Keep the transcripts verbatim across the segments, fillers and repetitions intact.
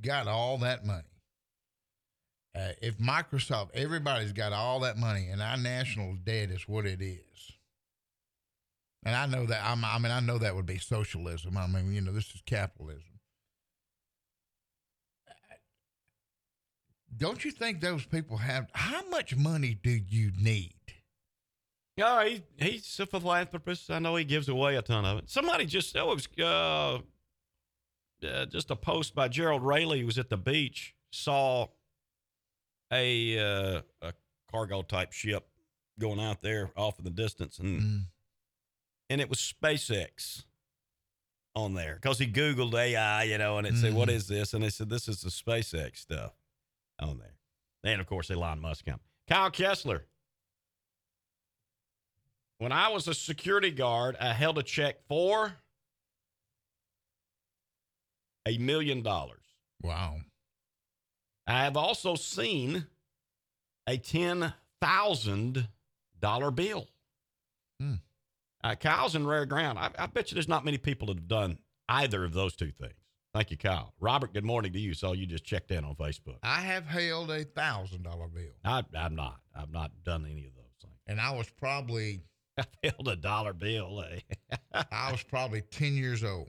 got all that money, uh, if Microsoft, everybody's got all that money, and our national debt is what it is, and I know that, I'm, I mean, I know that would be socialism. I mean, you know, this is capitalism. Don't you think those people have, how much money do you need? Yeah, he, he's a philanthropist. I know he gives away a ton of it. Somebody just, oh, it was uh, uh, just a post by Gerald Rayleigh, who was at the beach, saw a, uh, a cargo type ship going out there off in the distance, and mm. and it was SpaceX on there because he Googled A I, you know, and it mm. said, what is this? And they said, this is the SpaceX stuff on there. And, of course, Elon Musk come. Kyle Kessler. When I was a security guard, I held a check for a million dollars. Wow. I have also seen a ten thousand dollars bill. Hmm. Uh, Kyle's in rare ground. I, I bet you there's not many people that have done either of those two things. Thank you, Kyle. Robert, good morning to you. So you just checked in on Facebook. I have held a one thousand dollars bill. I, I'm not. I've not done any of those things. And I was probably... I held a dollar bill. Eh? I was probably ten years old.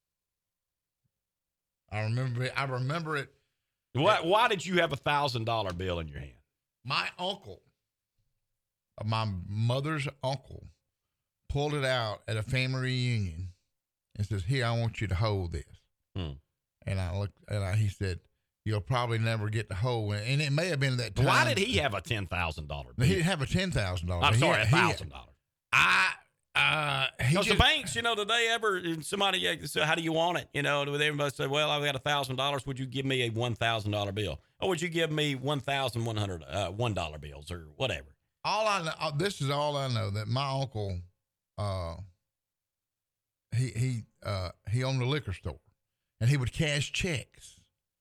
I remember it. I remember it. Why, why did you have a one thousand dollars bill in your hand? My uncle, my mother's uncle, pulled it out at a family reunion and says, here, I want you to hold this. Hmm. And I looked, and I, he said, you'll probably never get to hold it. And it may have been that time. Why did he have a ten thousand dollars bill? He didn't have a ten thousand dollars bill. I'm sorry, a one thousand dollars. I, uh, because the banks, you know, did they ever, somebody, so how do you want it? You know, would everybody say, well, I've got a thousand dollars. Would you give me a one thousand dollars bill? Or would you give me one thousand one hundred, uh, one dollar bills or whatever? All I know, uh, this is all I know, that my uncle, uh, he, he, uh, he owned a liquor store and he would cash checks.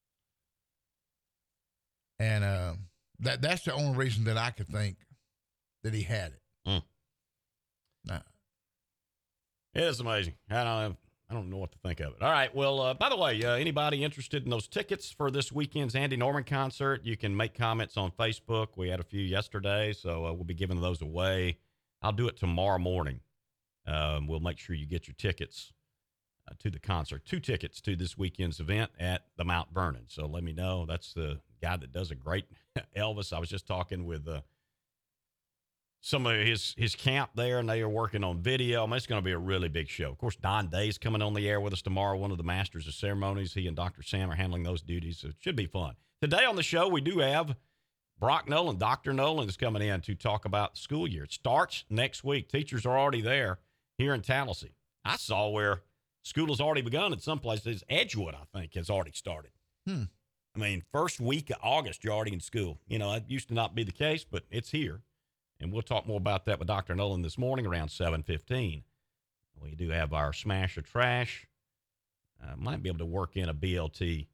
And, uh, that, that's the only reason that I could think that he had it. Mm. Nah. It is amazing. I don't have, I don't know what to think of it. All right. Well, uh, by the way, uh, anybody interested in those tickets for this weekend's Andy Norman concert, you can make comments on Facebook. We had a few yesterday, so uh, we'll be giving those away. I'll do it tomorrow morning. Um, we'll make sure you get your tickets uh, to the concert. Two tickets to this weekend's event at the Mount Vernon. So let me know. That's the guy that does a great Elvis. I was just talking with uh, some of his, his camp there, and they are working on video. I mean, it's going to be a really big show. Of course, Don Day's coming on the air with us tomorrow, one of the masters of ceremonies. He and Doctor Sam are handling those duties, so it should be fun. Today on the show, we do have Brock Nolan. Doctor Nolan is coming in to talk about the school year. It starts next week. Teachers are already there here in Tallahassee. I saw where school has already begun in some places. Edgewood, I think, has already started. Hmm. I mean, first week of August, you're already in school. You know, that used to not be the case, but it's here. And we'll talk more about that with Doctor Nolan this morning around seven fifteen. We do have our Smash or Trash. Uh, might be able to work in a B L T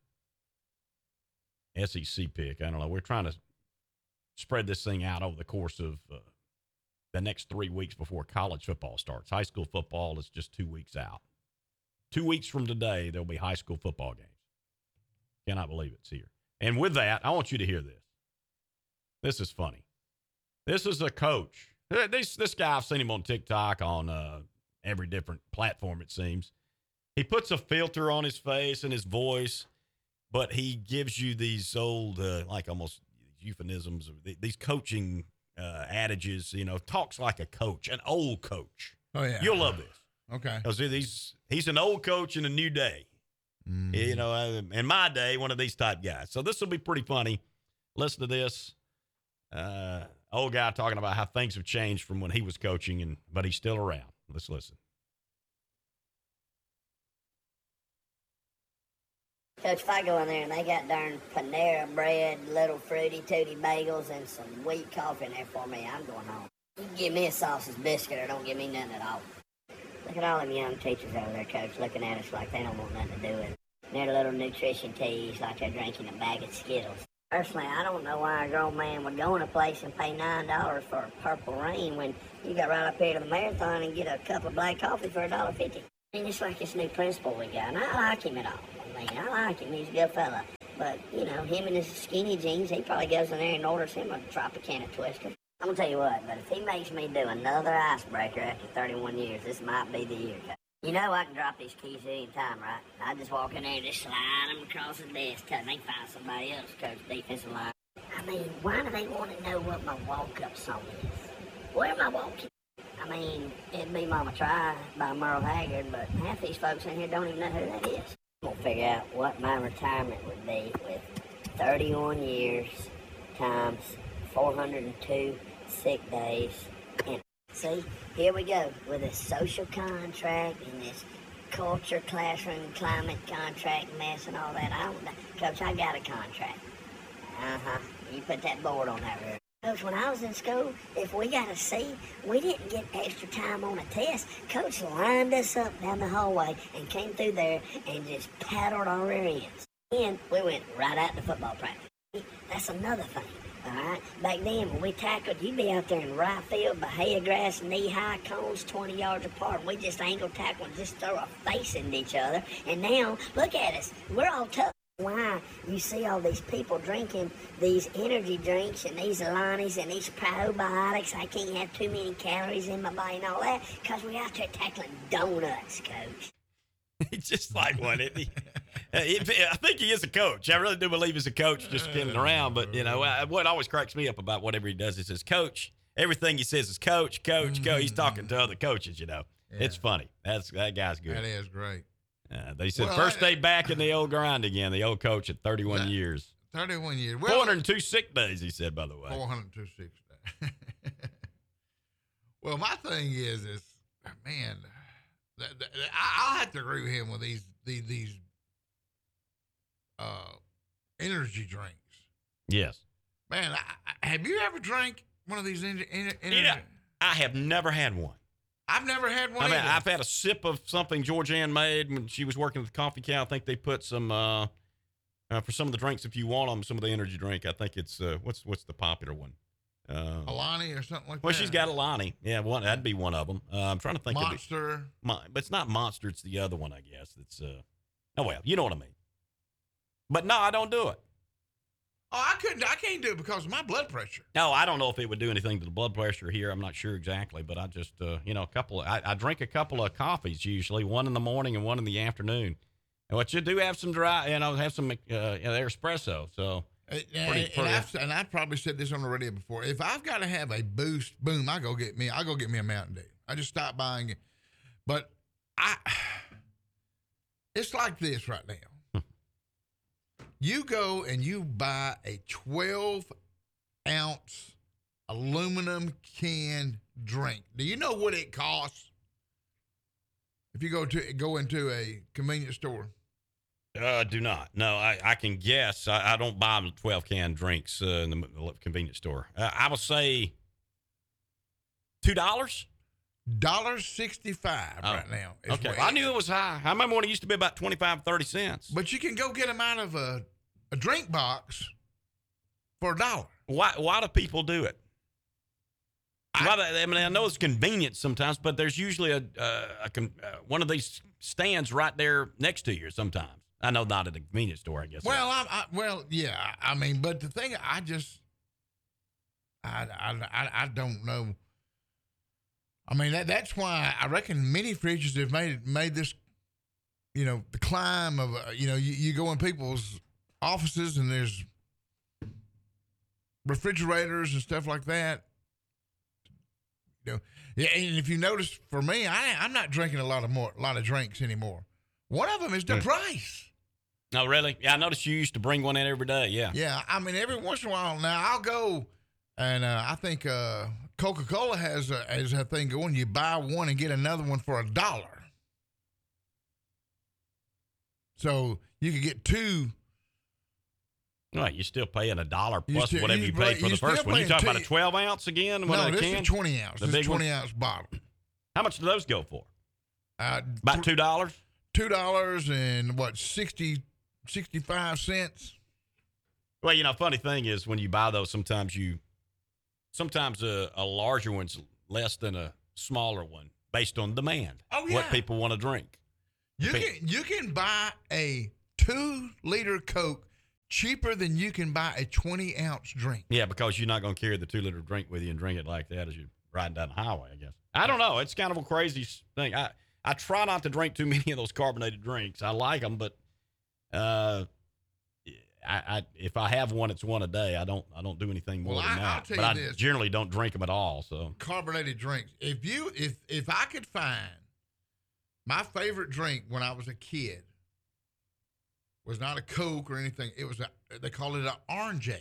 S E C pick. I don't know. We're trying to spread this thing out over the course of uh, the next three weeks before college football starts. High school football is just two weeks out. Two weeks from today, there'll be high school football games. Cannot believe it's here. And with that, I want you to hear this. This is funny. This is a coach. This, this guy, I've seen him on TikTok on uh, every different platform, it seems. He puts a filter on his face and his voice, but he gives you these old, uh, like almost euphemisms, these coaching uh, adages, you know, talks like a coach, an old coach. Oh, yeah. You'll love this. Okay. Because he's, he's an old coach in a new day. Mm. You know, uh, in my day, one of these type guys. So this will be pretty funny. Listen to this. Uh, old guy talking about how things have changed from when he was coaching, and but he's still around. Let's listen. Coach, if I go in there and they got darn Panera bread, little fruity tooty bagels, and some wheat coffee in there for me, I'm going home. You can give me a sausage biscuit or don't give me nothing at all. Look at all them young teachers over there, Coach, looking at us like they don't want nothing to do with it. They're little nutrition teas like they're drinking a bag of Skittles. Personally, I don't know why a grown man would go in a place and pay nine dollars for a Purple Rain when you got right up here to the marathon and get a cup of black coffee for a dollar fifty. I mean, it's like this new principal we got, and I like him at all. I mean, I like him. He's a good fella. But, you know, him and his skinny jeans, he probably goes in there and orders him a Tropicana Twister. I'm going to tell you what, but if he makes me do another icebreaker after thirty-one years, this might be the year. You know I can drop these keys at any time, right? I just walk in there and just slide them across the desk, tell them they can find somebody else to coach defensive line. I mean, why do they want to know what my walk-up song is? Where am I walking? I mean, it'd be Mama Try by Merle Haggard, but half these folks in here don't even know who that is. I'm gonna figure out what my retirement would be with thirty-one years times four hundred two sick days. And see, here we go with this social contract and this culture, classroom, climate contract mess and all that. I don't know. Coach, I got a contract. Uh-huh. You put that board on that rear. Coach, when I was in school, if we got a C, we didn't get extra time on a test. Coach lined us up down the hallway and came through there and just paddled our rear ends. Then we went right out to football practice. That's another thing, all right? Back then, when we tackled, you'd be out there in right field, Bahia grass, knee-high cones, twenty yards apart. We just angle tackle and just throw our face into each other. And now, look at us. We're all tough. Why you see all these people drinking these energy drinks and these Alani's and these probiotics. I can't have too many calories in my body and all that because we're out there tackling donuts, Coach. He's just like one, isn't he? Uh, he? I think he is a coach. I really do believe he's a coach, just kidding around. But, you know, I, what always cracks me up about whatever he does is his coach. Everything he says is coach, coach, coach. He's talking to other coaches, you know. Yeah. It's funny. That's That guy's good. That is great. Uh, they said well, first I, day back in the old grind again, the old coach at thirty-one that, years. thirty-one years. Well, four hundred two sick days, he said, by the way. four hundred two sick days. Well, my thing is, is man, that, that, I, I'll have to agree with him with these these, these uh, energy drinks. Yes. Man, I, I, have you ever drank one of these energy? energy yeah, I have never had one. I've never had one. I mean, either. I've had a sip of something Georgianne made when she was working at the coffee cow. I think they put some uh, uh, for some of the drinks. If you want them, some of the energy drink. I think it's uh, what's what's the popular one? Uh, Alani or something like well, that. Well, she's got Alani. Yeah, one that'd be one of them. Uh, I'm trying to think. Monster. Of it. But it's not Monster. It's the other one, I guess. It's uh. Oh well, you know what I mean. But no, I don't do it. Oh, I couldn't. I can't do it because of my blood pressure. No, I don't know if it would do anything to the blood pressure here. I'm not sure exactly, but I just, uh, you know, a couple. Of, I, I drink a couple of coffees usually, one in the morning and one in the afternoon. And what you do have some dry, you know, have some uh, you know, espresso. So, and, pretty, and, pretty, I've, and I've probably said this on the radio before. If I've got to have a boost, boom, I go get me. I go get me a Mountain Dew. I just stop by and get. But I, it's like this right now. You go and you buy a twelve ounce aluminum can drink. Do you know what it costs? If you go to go into a convenience store. Uh, do not. No, I, I can guess. I, I don't buy twelve can drinks uh, in the convenience store. Uh, I would say two dollars. one dollar sixty-five oh, right now. Okay. Well, I knew it was high. I remember when it used to be about twenty-five, thirty cents. But you can go get them out of a, a drink box for a dollar. Why Why do people do it? I, why do, I mean, I know it's convenient sometimes, but there's usually a, uh, a, a one of these stands right there next to you sometimes. I know not at a convenience store, I guess. Well, I, I, well, yeah. I mean, but the thing, I just, I, I, I, I don't know. I mean, that, that's why I reckon many fridges have made made this, you know, the climb of, uh, you know, you, you go in people's offices and there's refrigerators and stuff like that. You know, yeah, and if you notice, for me, I, I'm not drinking a lot of more, a lot of drinks anymore. One of them is the mm. price. Oh, really? Yeah, I noticed you used to bring one in every day. Yeah. Yeah, I mean, every once in a while. Now I'll go, and uh, I think uh, Coca-Cola has a, has a thing going. You buy one and get another one for a dollar. So you could get two. Right, you're still paying a dollar plus still, whatever you, you paid for the first one. You talking about a twelve ounce again? No, this can? is twenty ounce. The this big is twenty one? ounce bottle. How much do those go for? Uh, about two dollars. Two dollars and what sixty, sixty-five cents. Well, you know, funny thing is when you buy those, sometimes you, sometimes a, a larger one's less than a smaller one based on demand. Oh yeah. What people want to drink. You can you can buy a two liter Coke cheaper than you can buy a twenty ounce drink. Yeah, because you're not going to carry the two liter drink with you and drink it like that as you're riding down the highway, I guess. I don't know. It's kind of a crazy thing. I, I try not to drink too many of those carbonated drinks. I like them, but uh, I, I if I have one, it's one a day. I don't I don't do anything more well, than I, that. I'll tell but you I this. generally don't drink them at all. So Carbonated drinks. If you if if I could find my favorite drink when I was a kid was not a Coke or anything. It was a, they call it an orangeade.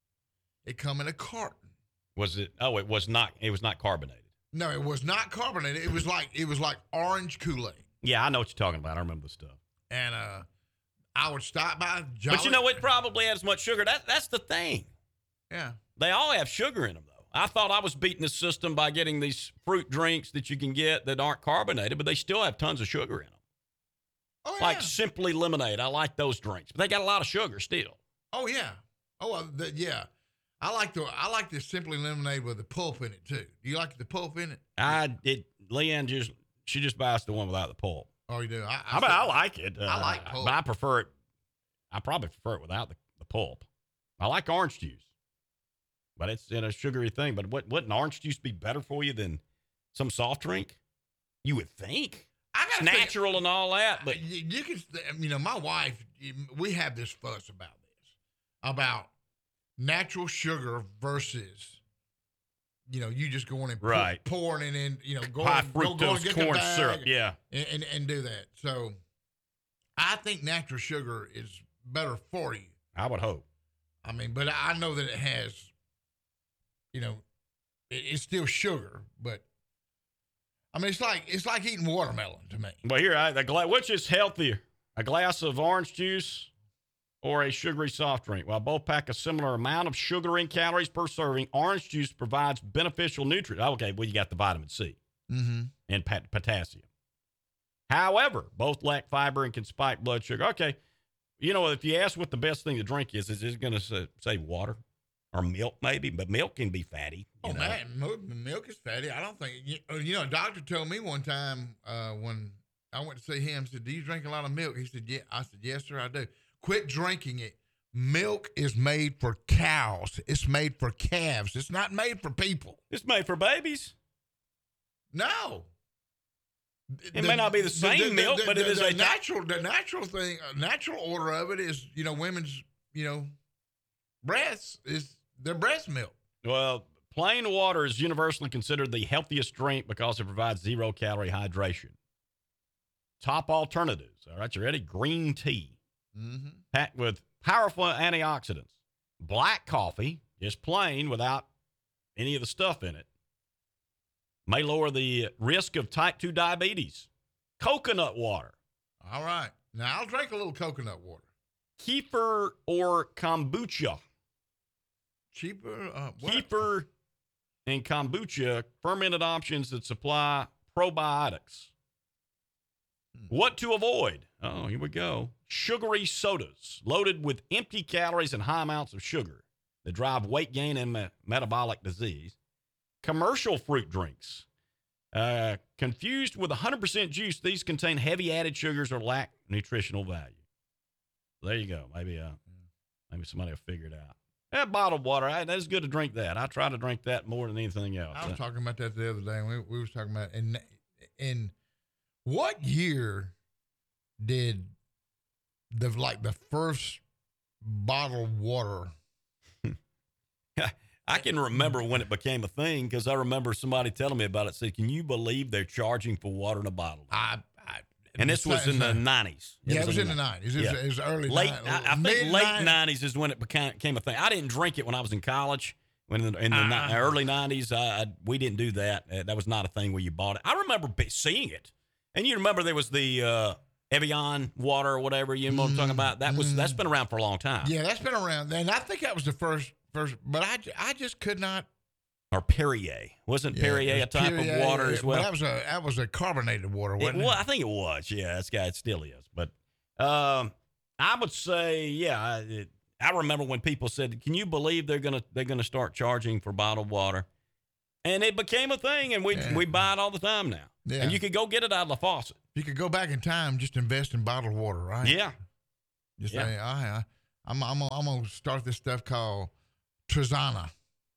It come in a carton. was it? Oh, it was not. It was not carbonated. No, it was not carbonated. It was like it was like orange Kool-Aid. Yeah, I know what you're talking about. I remember the stuff. And uh, I would stop by Jolly. But you know, it probably has as much sugar. That that's the thing. Yeah. They all have sugar in them, though. I thought I was beating the system by getting these fruit drinks that you can get that aren't carbonated, but they still have tons of sugar in them. Oh yeah. Like Simply Lemonade. I like those drinks, but they got a lot of sugar still. Oh yeah. Oh uh, the, yeah. I like the I like the Simply Lemonade with the pulp in it too. Do you like the pulp in it? I it. Leanne just she just buys the one without the pulp. Oh, you do. I, I, I mean, I like it. Uh, I like pulp, but I prefer it. I probably prefer it without the, the pulp. I like orange juice, but it's in a sugary thing. But what wouldn't orange juice be better for you than some soft drink? You would think. I It's gotta natural and all that, but you, you can. You know, my wife. We have this fuss about this about natural sugar versus, you know, you just going and pour, right. pouring it in, you know, go high and, go, go and fructose get corn the bag syrup, yeah. and, and, and do that. So I think natural sugar is better for you. I would hope. I mean, but I know that it has, you know, it, it's still sugar, but I mean, it's like it's like eating watermelon to me. But here, I, the gla- which is healthier, a glass of orange juice or a sugary soft drink? While both pack a similar amount of sugar and calories per serving, orange juice provides beneficial nutrients. Okay, well, you got the vitamin C Mm-hmm. and pat- potassium. However, both lack fiber and can spike blood sugar. Okay, you know, if you ask what the best thing to drink is, is it going to say, say water or milk maybe? But milk can be fatty. You Oh, know? man, milk, milk is fatty. I don't think, you, you know, a doctor told me one time uh, when I went to see him, said, do you drink a lot of milk? He said, yeah. I said, yes, sir, I do. Quit drinking it. Milk is made for cows. It's made for calves. It's not made for people. It's made for babies. No. It may not be the same milk, but it is the a natural. The natural thing, uh, natural order of it is, you know, women's, you know, breasts is their breast milk. Well, plain water is universally considered the healthiest drink because it provides zero calorie hydration. Top alternatives. All right, you ready? Green tea, Mm-hmm. packed with powerful antioxidants. Black coffee, just plain without any of the stuff in it, may lower the risk of type two diabetes. Coconut water. All right. Now I'll drink a little coconut water. Kefir or kombucha. Cheaper. Uh, what? Kefir and kombucha, fermented options that supply probiotics. Hmm. What to avoid? Oh, here we go. Sugary sodas loaded with empty calories and high amounts of sugar that drive weight gain and me- metabolic disease. Commercial fruit drinks. Uh, confused with one hundred percent juice, these contain heavy added sugars or lack nutritional value. There you go. Maybe uh, maybe somebody will figure it out. That bottled water, I, that's good to drink that. I try to drink that more than anything else. I was talking about that the other day. And we we was talking about in in what year did the like the first bottled water? I can remember when it became a thing because I remember somebody telling me about it. Said, "Can you believe they're charging for water in a bottle?" I, I and this was in the nineties. Yeah, it was in the nineties. It was, it was early. Late, nineties, I, I think late nineties is when it became, became a thing. I didn't drink it when I was in college. When in the, in the uh, ni- early nineties, uh, we didn't do that. Uh, that was not a thing where you bought it. I remember be- seeing it, and you remember there was the uh, Evian water or whatever. You know what I'm talking about? That was that's been around for a long time. Yeah, that's been around, and I think that was the first. First, but I, I just could not. Or Perrier, wasn't Yeah, Perrier it a was type Perrier, of water as well? But that was a that was a carbonated water, It wasn't it? was, I think it was. Yeah, this guy it still is. But um, I would say, yeah. It, I remember when people said, "Can you believe they're gonna they're gonna start charging for bottled water?" And it became a thing, and we Yeah. we buy it all the time now. Yeah. And you could go get it out of the faucet. You could go back in time, just invest in bottled water, right? Yeah. Just Yeah. say, I, I I'm I'm I'm gonna start this stuff called Trezana.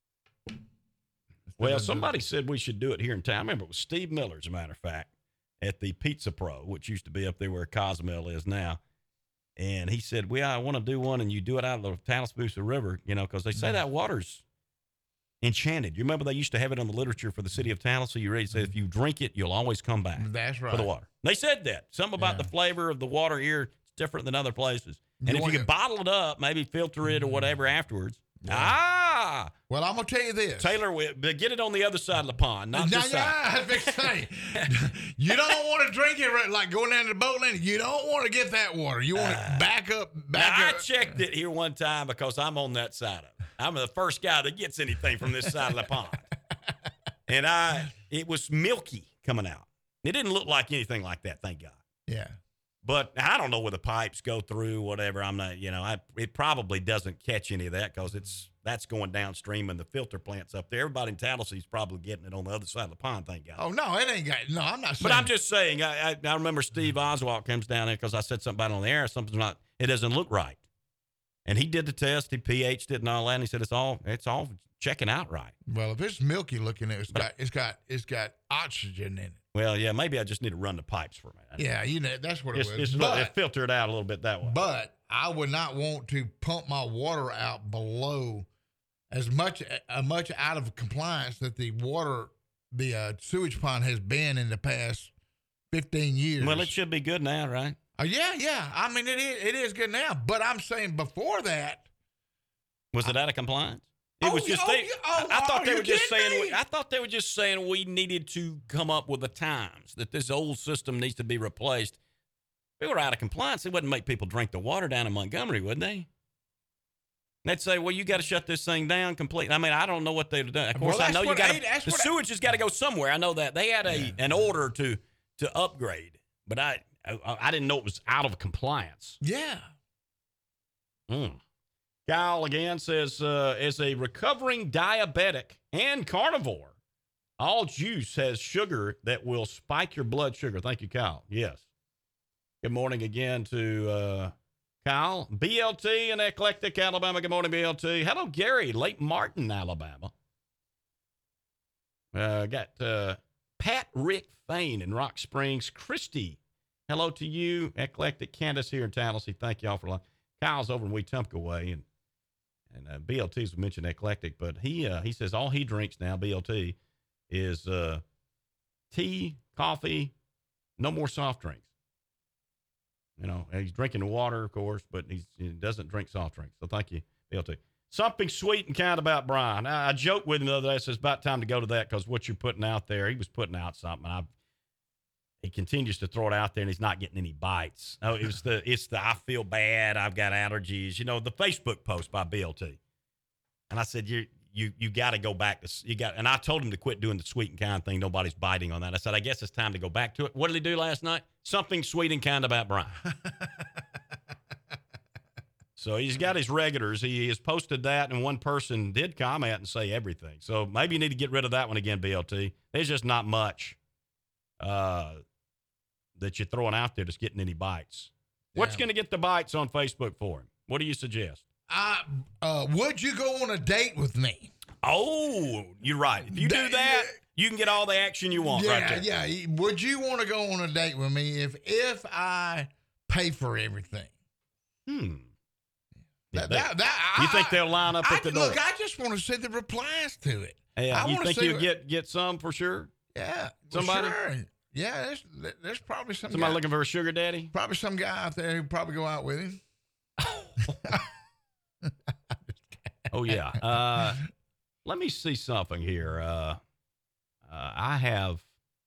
Well, somebody said we should do it here in town. I remember it was Steve Miller, as a matter of fact, at the Pizza Pro, which used to be up there where Cozumel is now. And he said, "We I want to do one, and you do it out of the Tallapoosa River, you know, because they say that water's enchanted. You remember they used to have it on the literature for the city of Tallahassee. You read it says if you drink it, you'll always come back. That's right. For the water. They said that. Something about Yeah. the flavor of the water here is different than other places. And You if want you it- could bottle it up, maybe filter it or whatever afterwards. Yeah. Ah, Well, I'm gonna tell you this, Taylor, we- but get it on the other side of the pond, not Now, this side. yeah, I was fixing to say, you don't want to drink it right, like going down to the boat landing. You don't want to get that water. You want it back up, back Now, I up. checked it here one time because I'm on that side of it. I'm the first guy that gets anything from this side of the pond. And I, it was milky coming out. It didn't look like anything like that, thank God. Yeah. But I don't know where the pipes go through, whatever. I'm not, you know, I, it probably doesn't catch any of that because it's, that's going downstream and the filter plant's up there. Everybody in Tallahassee is probably getting it on the other side of the pond, thank God. Oh no, it ain't got. No, I'm not saying. But I'm just saying, I, I, I remember Steve Oswald comes down there because I said something about it on the air. Something's not, it doesn't look right. And he did the test, he pH'd it and all that, and he said it's all, it's all checking out right. Well, if it's milky looking, it's got, it's got, it's got oxygen in it. Well, yeah, maybe I just need to run the pipes for a minute. Yeah, you know that's what it It's, was. it's, but, it filtered out a little bit that way. but I would not want to pump my water out below as much, uh, much out of compliance that the water, the uh, sewage pond has been in the past fifteen years. Well, it should be good now, right? Uh, yeah, yeah. I mean, it is, it is good now. But I'm saying before that, Was it out of compliance? It Oh, was just oh, they, yeah, oh, I, I thought are they you were just kidding saying. me? We, I thought they were just saying we needed to come up with the times that this old system needs to be replaced. If we were out of compliance, they wouldn't make people drink the water down in Montgomery, would they? They'd say, "Well, you got to shut this thing down completely." I mean, I don't know what they've done. Of course, Well, I that's know you what got I- that's the what I- sewage has got to go somewhere. I know that they had a Yeah. an order to to upgrade, but I, I I didn't know it was out of compliance. yeah. Mm. Kyle again says, uh, as a recovering diabetic and carnivore, all juice has sugar that will spike your blood sugar. Thank you, Kyle. Yes. Good morning again to uh, Kyle. B L T in Eclectic, Alabama. Good morning, B L T. Hello, Gary, Lake Martin, Alabama. Uh, got uh, Pat Rick Fain in Rock Springs. Christy, hello to you. Eclectic. Candace here in Tallahassee. Thank y'all for listening. Kyle's over in Wetumpka way, and and uh, B L T's mentioned Eclectic, but he uh, he says all he drinks now, B L T, is uh, tea, coffee, no more soft drinks. You know, and he's drinking water, of course, but he's, he doesn't drink soft drinks. So thank you, B L T. Something sweet and kind about Brian. I, I joked with him the other day. I said, it's about time to go to that because what you're putting out there, he was putting out something. I He continues to throw it out there, and he's not getting any bites. Oh, it's the it's the I feel bad, I've got allergies. You know, the Facebook post by B L T. And I said, you you you got to go back to you got. And I told him to quit doing the sweet and kind thing. Nobody's biting on that. I said, I guess it's time to go back to it. What did he do last night? Something sweet and kind about Brian. So he's got his regulars. He has posted that, and one person did comment and say everything. So maybe you need to get rid of that one again, B L T. There's just not much. Uh. that you're throwing out there that's getting any bites. What's Yeah. going to get the bites on Facebook for him? What do you suggest? I, uh, would you go on a date with me? Oh, you're right. If you do That- that, you can get all the action you want right there. Yeah, yeah. Would you want to go on a date with me if if I pay for everything? Hmm. That, They- that, that, you I, think they'll line up I, at the door? Look, I just want to see the replies to it. Hey, I uh, you wanna think see you'll what- get get some for sure? Yeah, Somebody? Well, sure. Yeah, there's, there's probably some Somebody guy, looking for a sugar daddy? probably some guy out there who probably go out with him. Oh, yeah. Uh, let me see something here. Uh, uh, I have,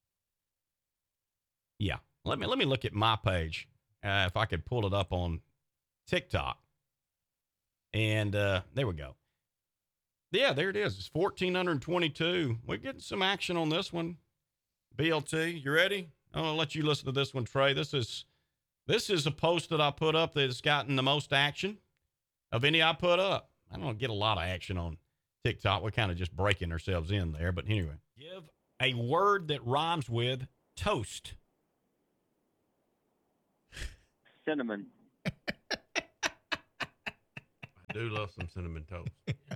yeah. Let me let me look at my page. Uh, if I could pull it up on TikTok, and uh, there we go. Yeah, there it is. It's fourteen twenty-two. We're getting some action on this one. B L T, you ready? I'm gonna let you listen to this one, Trey. This is this is a post that I put up that's gotten the most action of any I put up. I don't get a lot of action on TikTok. We're kind of just breaking ourselves in there. But anyway, give a word that rhymes with toast. Cinnamon. do love some cinnamon toast.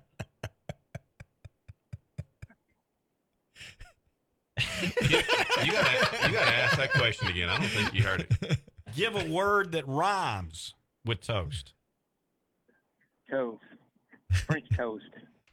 you, you gotta you gotta ask that question again. I don't think you heard it. Give a word that rhymes with toast. Toast. French toast.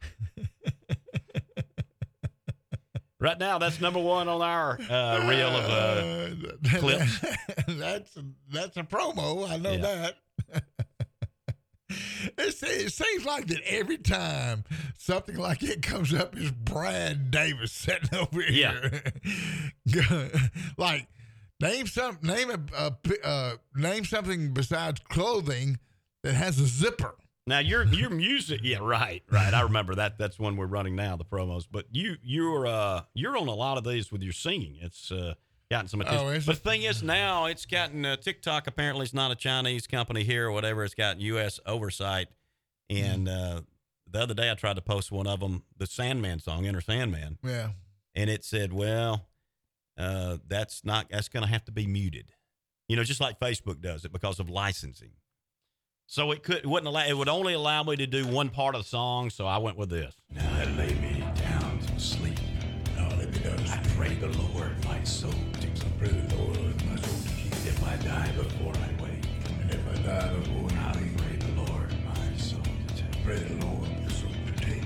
Right now, that's number one on our uh, reel of uh, clips. That's a, that's a promo. I know Yeah. that. It's, it seems like that every time something like it comes up, is Brad Davis sitting over here. Yeah. Like, name some name a, a uh, name something besides clothing that has a zipper. Now your your music, yeah, right, right. I remember that. That's when we're running now, the promos. But you you're uh you're on a lot of these with your singing. It's uh gotten some attention. Oh, is but it? the thing is, now it's gotten uh, TikTok. Apparently, it's not a Chinese company here or whatever. It's got U S oversight. And uh, the other day, I tried to post one of them, the Sandman song, Enter Sandman. Yeah. And it said, well, uh, that's not, that's going to have to be muted. You know, just like Facebook does it because of licensing. So it could, it wouldn't allow, it would only allow me to do one part of the song. So I went with this. Now I lay me down to sleep. Now let me down to I pray the Lord my soul to keep. Pray the Lord my soul to keep. If I die before I wake, And if I die before I I wake, pray the Lord my soul to take. pray the Lord my soul to take.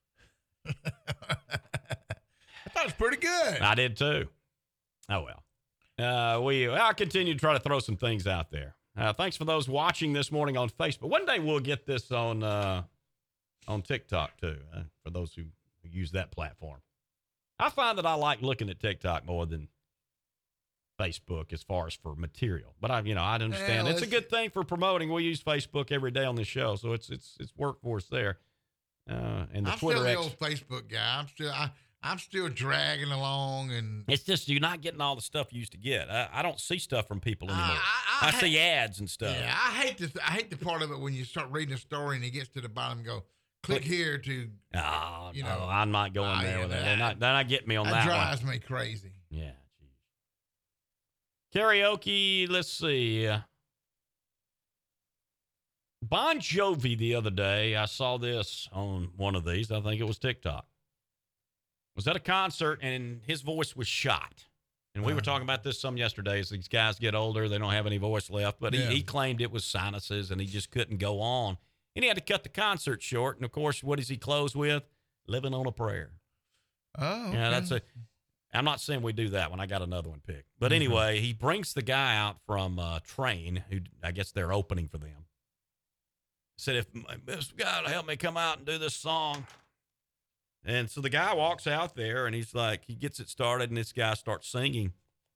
I thought it was pretty good. I did too. Oh, well. Uh, we, I'll continue to try to throw some things out there. Uh, thanks for those watching this morning on Facebook. One day we'll get this on, uh, on TikTok too, uh, for those who, who use that platform. I find that I like looking at TikTok more than Facebook as far as for material, but I, you know, I understand Well, it's a it's- good thing for promoting. We use Facebook every day on this show, so it's it's it's work for us there. Uh, and the I'm Twitter still the X, old Facebook guy. I'm still I, I'm still dragging along, and it's just you're not getting all the stuff you used to get. I, I don't see stuff from people I- anymore. I- I, I see ads and stuff. yeah, I hate this. I hate the part of it when you start reading a story and it gets to the bottom and go click, Click. here to. Oh, You no, know, I'm not going I- there with that. that- They're not, they're not getting me on That, that, one. drives me crazy. Yeah, geez. Karaoke, let's see. Uh, Bon Jovi the other day, I saw this on one of these. I think it was TikTok. Was at a concert and his voice was shot. And we were Uh-huh. talking about this some yesterday. As these guys get older, they don't have any voice left. But Yeah. he, he claimed it was sinuses and he just couldn't go on. And he had to cut the concert short. And of course, what does he close with? Living on a Prayer. Oh, Yeah, okay. that's a. I'm not saying we do that one. I got another one picked. But Mhm. anyway, he brings the guy out from uh, Train, who I guess they're opening for them. Said, if this guy will help me come out and do this song. And so the guy walks out there and he's like, he gets it started and this guy starts singing.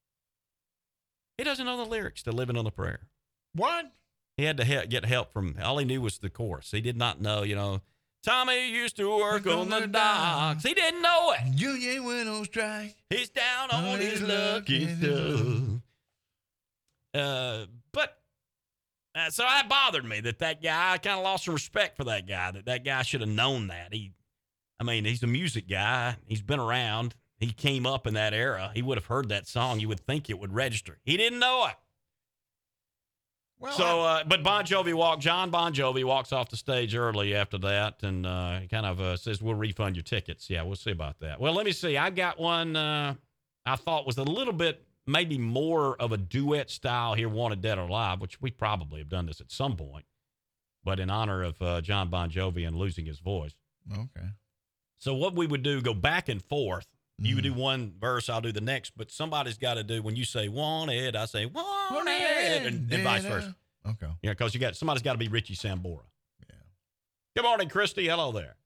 He doesn't know the lyrics to Living on a Prayer. What? He had to he- get help from, all he knew was the chorus. He did not know, you know, Tommy used to work on the docks. He didn't know it. Union went on strike. He's down on Oh, his his lucky lucky stuff. Uh, but uh, so that bothered me that that guy, I kind of lost some respect for that guy, that that guy should have known that. He, I mean, he's a music guy. He's been around. He came up in that era. He would have heard that song. You would think it would register. He didn't know it. Well, So, I- uh, but Bon Jovi walked, John Bon Jovi walks off the stage early after that and uh, he kind of uh, says, we'll refund your tickets. Yeah, we'll see about that. Well, let me see. I got one uh, I thought was a little bit, maybe more of a duet style here, Wanted Dead or Alive, which we probably have done this at some point, but in honor of uh, John Bon Jovi and losing his voice. okay. So what we would do, go back and forth. You would do Mhm. one verse, I'll do the next, but somebody's got to do, when you say wanted, I say wanted, and, and vice versa. Okay. Yeah, because you got somebody's got to be Richie Sambora. Yeah. Good morning, Christy. Hello there.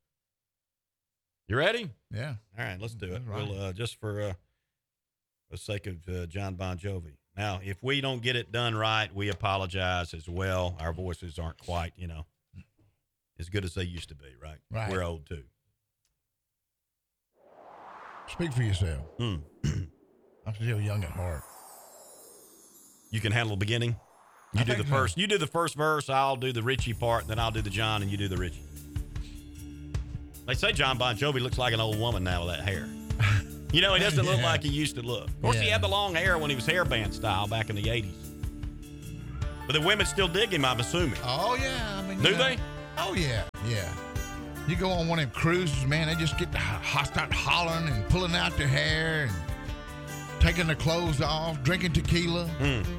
You ready? Yeah. All right, let's do it. That's right. We'll uh, just for uh, the sake of uh, John Bon Jovi. Now, if we don't get it done right, we apologize as well. Our voices aren't quite, you know, as good as they used to be. Right? Right. We're old too. Speak for yourself. Hmm. I'm still young at heart. You can handle the beginning. You I do the think so. first. You do the first verse. I'll do the Richie part. Then I'll do the John, and you do the Richie. They say John Bon Jovi looks like an old woman now with that hair. You know, he doesn't look Yeah. like he used to look. Of course, he Yeah. had the long hair when he was hairband style back in the eighties. But the women still dig him, I'm assuming. Oh yeah. I mean, Do you know- they? Oh yeah. Yeah. You go on one of them cruises, man, they just get to ho- start hollering and pulling out their hair and taking their clothes off, drinking tequila. Mm.